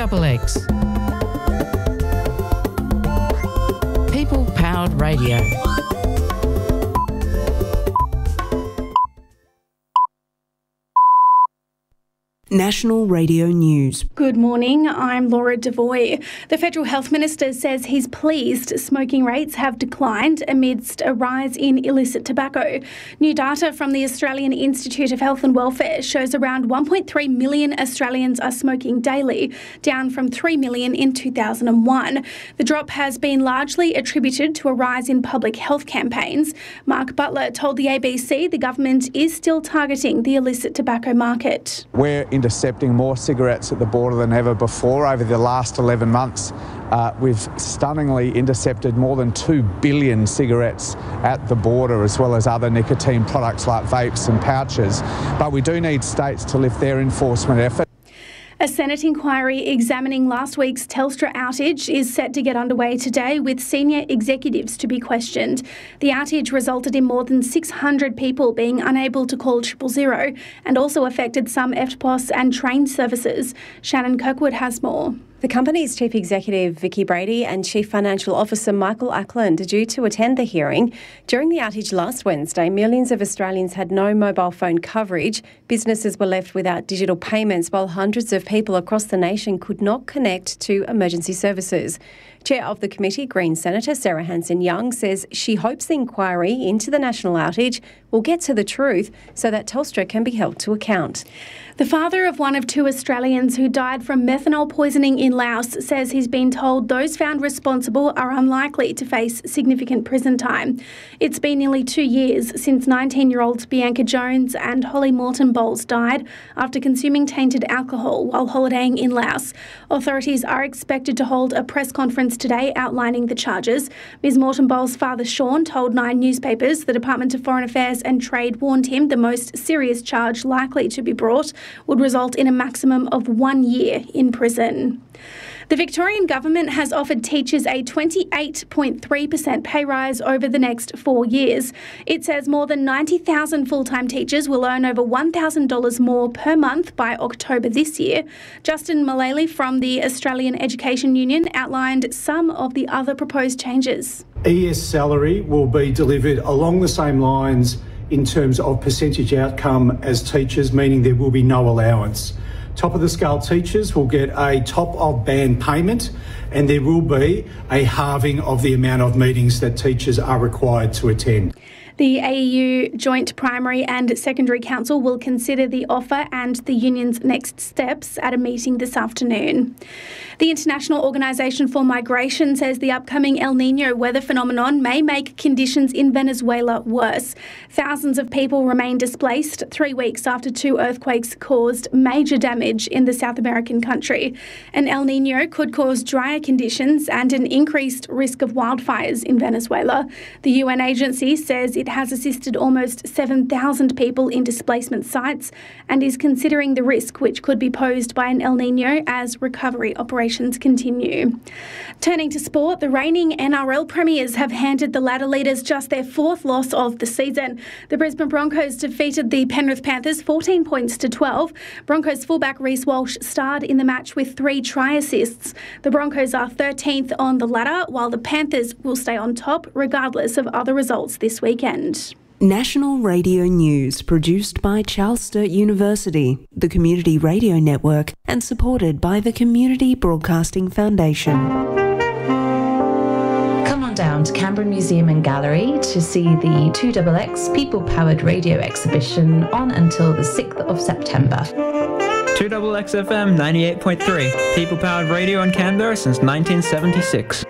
2XX. People Powered Radio. National Radio News. Good morning, I'm Laura Devoy. The Federal Health Minister says he's pleased smoking rates have declined amidst a rise in illicit tobacco. New data from the Australian Institute of Health and Welfare shows around 1.3 million Australians are smoking daily, down from 3 million in 2001. The drop has been largely attributed to a rise in public health campaigns. Mark Butler told the ABC the government is still targeting the illicit tobacco market. We're intercepting more cigarettes at the border than ever before. Over the last 11 months, we've stunningly intercepted more than 2 billion cigarettes at the border, as well as other nicotine products like vapes and pouches. But we do need states to lift their enforcement effort. A Senate inquiry examining last week's Telstra outage is set to get underway today, with senior executives to be questioned. The outage resulted in more than 600 people being unable to call 000 and also affected some EFTPOS and train services. Shannon Kirkwood has more. The company's Chief Executive Vicki Brady and Chief Financial Officer Michael Ackland are due to attend the hearing. During the outage last Wednesday, millions of Australians had no mobile phone coverage. Businesses were left without digital payments, while hundreds of people across the nation could not connect to emergency services. Chair of the committee, Green Senator Sarah Hanson-Young, says she hopes the inquiry into the national outage will get to the truth so that Telstra can be held to account. The father of one of 2 Australians who died from methanol poisoning in Laos says he's been told those found responsible are unlikely to face significant prison time. It's been nearly 2 years since 19-year-olds Bianca Jones and Holly Morton Bowles died after consuming tainted alcohol while holidaying in Laos. Authorities are expected to hold a press conference today outlining the charges. Ms Morton Bowles' father Sean told 9 newspapers the Department of Foreign Affairs and Trade warned him the most serious charge likely to be brought would result in a maximum of 1 year in prison. The Victorian Government has offered teachers a 28.3% pay rise over the next 4 years. It says more than 90,000 full-time teachers will earn over $1,000 more per month by October this year. Justin Mullally from the Australian Education Union outlined some of the other proposed changes. ES salary will be delivered along the same lines in terms of percentage outcome as teachers, meaning there will be no allowance. Top of the scale teachers will get a top of band payment, and there will be a halving of the amount of meetings that teachers are required to attend. The AEU Joint Primary and Secondary Council will consider the offer and the union's next steps at a meeting this afternoon. The International Organisation for Migration says the upcoming El Niño weather phenomenon may make conditions in Venezuela worse. Thousands of people remain displaced 3 weeks after 2 earthquakes caused major damage in the South American country. An El Niño could cause drier conditions and an increased risk of wildfires in Venezuela. The UN agency says it has assisted almost 7,000 people in displacement sites and is considering the risk which could be posed by an El Niño as recovery operations continue. Turning to sport, the reigning NRL premiers have handed the ladder leaders just their 4th loss of the season. The Brisbane Broncos defeated the Penrith Panthers 14 points to 12. Broncos fullback Reece Walsh starred in the match with 3 try assists. The Broncos are 13th on the ladder, while the Panthers will stay on top regardless of other results this weekend. National Radio News, produced by Charles Sturt University, the Community Radio Network, and supported by the Community Broadcasting Foundation. Come on down to Canberra Museum and Gallery to see the 2XX People Powered Radio exhibition on until the 6th of September. 2XX FM 98.3, People Powered Radio in Canberra since 1976.